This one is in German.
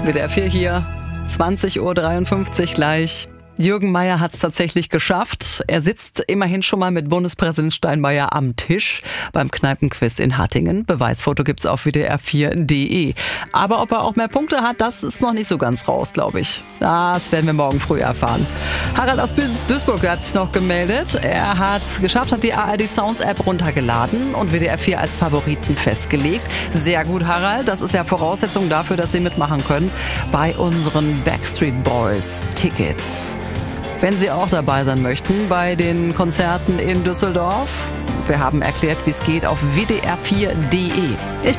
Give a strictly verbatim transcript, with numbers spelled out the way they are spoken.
W D R vier hier, zwanzig Uhr dreiundfünfzig gleich. Jürgen Meier hat es tatsächlich geschafft. Er sitzt immerhin schon mal mit Bundespräsident Steinmeier am Tisch beim Kneipenquiz in Hattingen. Beweisfoto gibt's auf W D R vier Punkt de. Aber ob er auch mehr Punkte hat, das ist noch nicht so ganz raus, glaube ich. Das werden wir morgen früh erfahren. Harald aus Duisburg hat sich noch gemeldet. Er hat es geschafft, hat die A R D Sounds App runtergeladen und W D R vier als Favoriten festgelegt. Sehr gut, Harald. Das ist ja Voraussetzung dafür, dass Sie mitmachen können bei unseren Backstreet Boys Tickets. Wenn Sie auch dabei sein möchten bei den Konzerten in Düsseldorf, wir haben erklärt, wie es geht auf W D R vier Punkt de. Ich